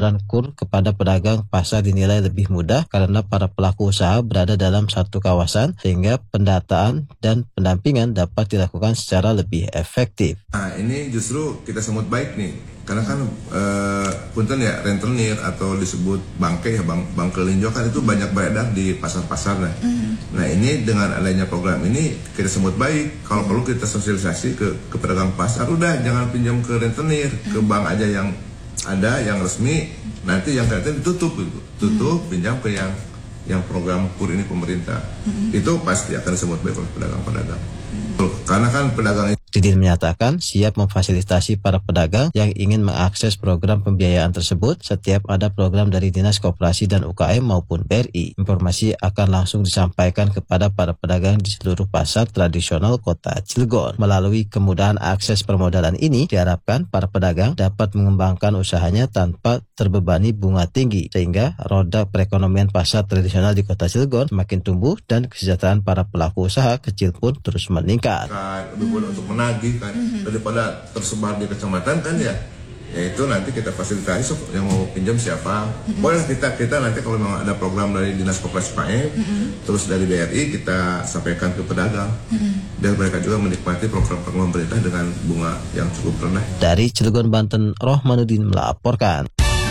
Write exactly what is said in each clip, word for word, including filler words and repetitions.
penyaluran kur kepada pedagang pasar dinilai lebih mudah karena para pelaku usaha berada dalam satu kawasan sehingga pendataan dan pendampingan dapat dilakukan secara lebih efektif. Nah, ini justru kita sambut baik nih, karena kan eh, punten ya rentenir atau disebut bangke ya bang bangke linjo kan itu banyak beredar di pasar-pasar nah. Mm-hmm. Nah ini dengan adanya program ini kita sambut baik. Kalau perlu kita sosialisasi ke ke pedagang pasar, udah jangan pinjam ke rentenir, mm-hmm. ke bank aja yang ada yang resmi. Nanti yang kalian ditutup gitu, tutup mm-hmm. pinjam ke yang yang program kur ini pemerintah. Mm-hmm. Itu pasti akan disambut baik oleh pedagang-pedagang. Mm-hmm. Karena kan pedagang Didin menyatakan siap memfasilitasi para pedagang yang ingin mengakses program pembiayaan tersebut setiap ada program dari Dinas Koperasi dan U K M maupun B R I. Informasi akan langsung disampaikan kepada para pedagang di seluruh pasar tradisional Kota Cilegon. Melalui kemudahan akses permodalan ini, diharapkan para pedagang dapat mengembangkan usahanya tanpa terbebani bunga tinggi, sehingga roda perekonomian pasar tradisional di Kota Cilegon semakin tumbuh dan kesejahteraan para pelaku usaha kecil pun terus meningkat. Lebih mudah untuk menagih kan, mm-hmm. daripada tersebar di kecamatan kan ya, yaitu nanti kita fasilitasi yang mau pinjam siapa, mm-hmm. boleh kita kita nanti kalau memang ada program dari Dinas Koperasi P A E M, mm-hmm. terus dari B R I kita sampaikan ke pedagang, mm-hmm. dan mereka juga menikmati program-program pemerintah dengan bunga yang cukup rendah. Dari Cilegon, Banten, Rohmanuddin melaporkan.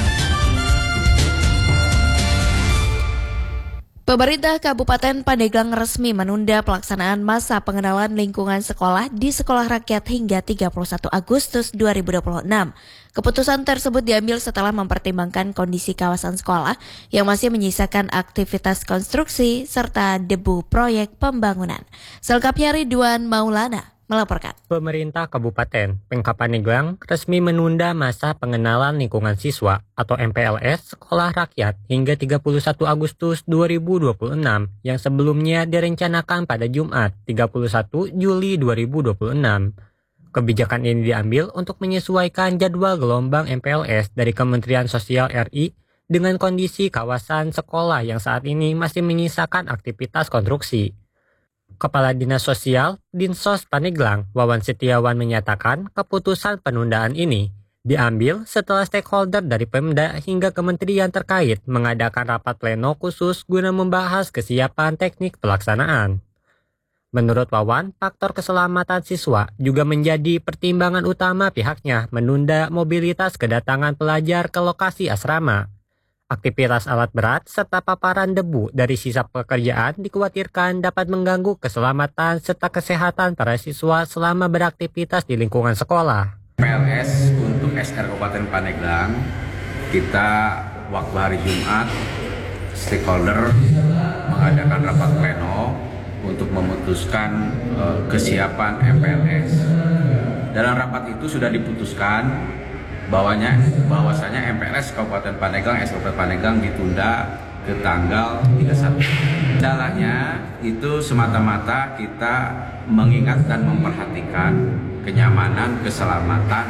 Pemerintah Kabupaten Pandeglang resmi menunda pelaksanaan masa pengenalan lingkungan sekolah di sekolah rakyat hingga tiga puluh satu Agustus dua ribu dua puluh enam. Keputusan tersebut diambil setelah mempertimbangkan kondisi kawasan sekolah yang masih menyisakan aktivitas konstruksi serta debu proyek pembangunan. Selengkapnya Ridwan Maulana melaporkan. Pemerintah Kabupaten Pemkab Pandeglang resmi menunda masa pengenalan lingkungan siswa atau M P L S Sekolah Rakyat hingga tiga puluh satu Agustus dua ribu dua puluh enam yang sebelumnya direncanakan pada Jumat tiga puluh satu Juli dua ribu dua puluh enam. Kebijakan ini diambil untuk menyesuaikan jadwal gelombang M P L S dari Kementerian Sosial R I dengan kondisi kawasan sekolah yang saat ini masih menyisakan aktivitas konstruksi. Kepala Dinas Sosial Dinsos Pandeglang, Wawan Setiawan menyatakan keputusan penundaan ini diambil setelah stakeholder dari Pemda hingga kementerian terkait mengadakan rapat pleno khusus guna membahas kesiapan teknik pelaksanaan. Menurut Wawan, faktor keselamatan siswa juga menjadi pertimbangan utama pihaknya menunda mobilitas kedatangan pelajar ke lokasi asrama. Aktivitas alat berat serta paparan debu dari sisa pekerjaan dikhawatirkan dapat mengganggu keselamatan serta kesehatan para siswa selama beraktivitas di lingkungan sekolah. P L S untuk S R Kabupaten Pandeglang, kita waktu hari Jumat, stakeholder mengadakan rapat pleno untuk memutuskan uh, kesiapan M P L S. Dalam rapat itu sudah diputuskan bahwanya bahwasanya M P L S Kabupaten Pandeglang, S R Kabupaten Pandeglang ditunda ke tanggal tiga puluh satu. Kendalanya itu semata-mata kita mengingat dan memperhatikan kenyamanan, keselamatan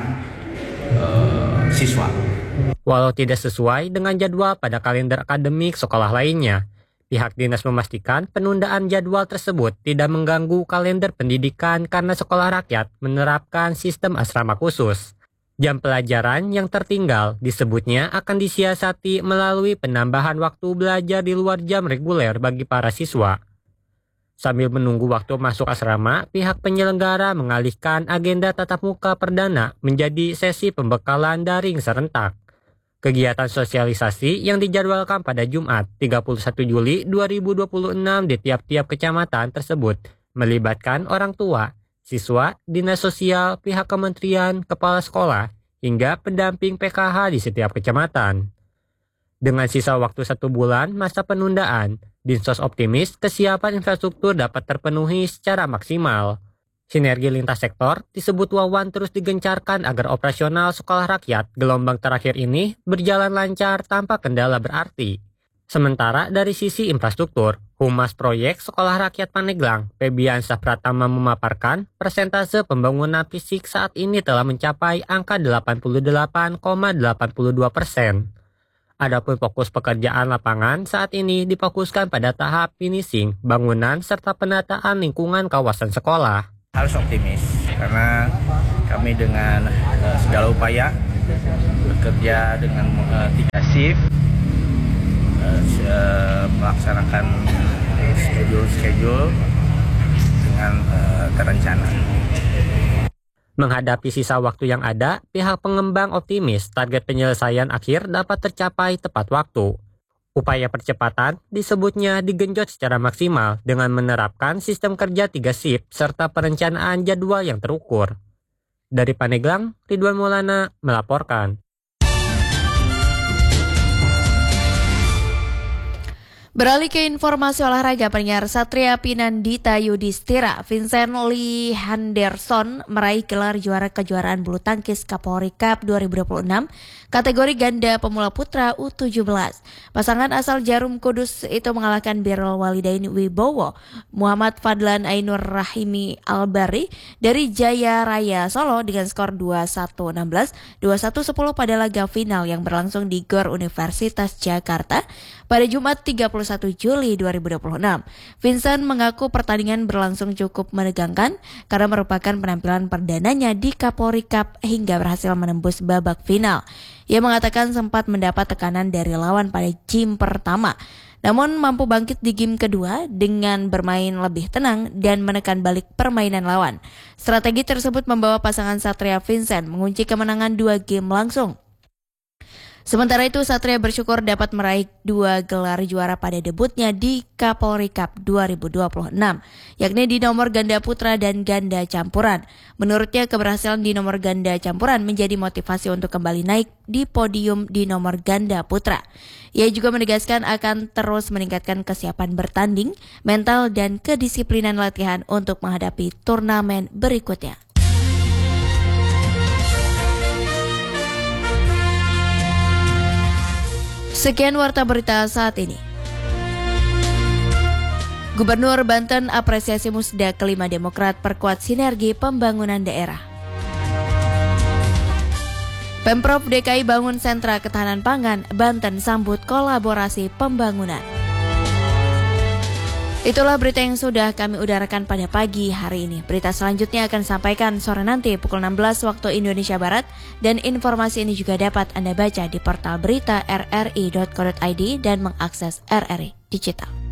uh, siswa. Walau tidak sesuai dengan jadwal pada kalender akademik sekolah lainnya, pihak dinas memastikan penundaan jadwal tersebut tidak mengganggu kalender pendidikan karena sekolah rakyat menerapkan sistem asrama khusus. Jam pelajaran yang tertinggal disebutnya akan disiasati melalui penambahan waktu belajar di luar jam reguler bagi para siswa. Sambil menunggu waktu masuk asrama, pihak penyelenggara mengalihkan agenda tatap muka perdana menjadi sesi pembekalan daring serentak. Kegiatan sosialisasi yang dijadwalkan pada Jumat tiga puluh satu Juli dua ribu dua puluh enam di tiap-tiap kecamatan tersebut melibatkan orang tua, siswa, dinas sosial, pihak kementerian, kepala sekolah, hingga pendamping P K H di setiap kecamatan. Dengan sisa waktu satu bulan masa penundaan, Dinsos optimis kesiapan infrastruktur dapat terpenuhi secara maksimal. Sinergi lintas sektor disebut Wawan terus digencarkan agar operasional sekolah rakyat gelombang terakhir ini berjalan lancar tanpa kendala berarti. Sementara dari sisi infrastruktur, Humas Proyek Sekolah Rakyat Pandeglang, Febiansah Pratama memaparkan persentase pembangunan fisik saat ini telah mencapai angka delapan puluh delapan koma delapan puluh dua persen. Adapun fokus pekerjaan lapangan saat ini difokuskan pada tahap finishing, bangunan, serta penataan lingkungan kawasan sekolah. Harus optimis, karena kami dengan uh, segala upaya bekerja dengan uh, tiga shift, uh, melaksanakan schedule-schedule dengan uh, terencana. Menghadapi sisa waktu yang ada, pihak pengembang optimis target penyelesaian akhir dapat tercapai tepat waktu. Upaya percepatan disebutnya digenjot secara maksimal dengan menerapkan sistem kerja tiga shift serta perencanaan jadwal yang terukur. Dari Pandeglang, Ridwan Maulana melaporkan. Beralih ke informasi olahraga, penyiar Satria Pinandita Yudhistira, Vincent Lee Henderson meraih gelar juara kejuaraan bulu tangkis Kapolri Cup dua ribu dua puluh enam kategori ganda pemula putra U tujuh belas. Pasangan asal Jarum Kudus itu mengalahkan Birrul Walidain Wibowo, Muhammad Fadlan Ainur Rahimi Albari dari Jaya Raya Solo dengan skor dua puluh satu enam belas, dua puluh satu sepuluh pada laga final yang berlangsung di Gor Universitas Jakarta pada Jumat tiga puluh satu Juli dua ribu dua puluh enam. Vincent mengaku pertandingan berlangsung cukup menegangkan karena merupakan penampilan perdananya di Kapolri Cup hingga berhasil menembus babak final. Ia mengatakan sempat mendapat tekanan dari lawan pada game pertama, namun mampu bangkit di game kedua dengan bermain lebih tenang dan menekan balik permainan lawan. Strategi tersebut membawa pasangan Satria Vincent mengunci kemenangan dua game langsung. Sementara itu, Satria bersyukur dapat meraih dua gelar juara pada debutnya di Kapolri Cup dua ribu dua puluh enam, yakni di nomor ganda putra dan ganda campuran. Menurutnya, keberhasilan di nomor ganda campuran menjadi motivasi untuk kembali naik di podium di nomor ganda putra. Ia juga menegaskan akan terus meningkatkan kesiapan bertanding, mental, dan kedisiplinan latihan untuk menghadapi turnamen berikutnya. Sekian warta berita saat ini. Gubernur Banten apresiasi Musda kelima Demokrat perkuat sinergi pembangunan daerah. Pemprov D K I bangun sentra ketahanan pangan, Banten sambut kolaborasi pembangunan. Itulah berita yang sudah kami udarakan pada pagi hari ini. Berita selanjutnya akan disampaikan sore nanti pukul enam belas waktu Indonesia Barat, dan informasi ini juga dapat Anda baca di portal berita r r i dot co dot i d dan mengakses R R I Digital.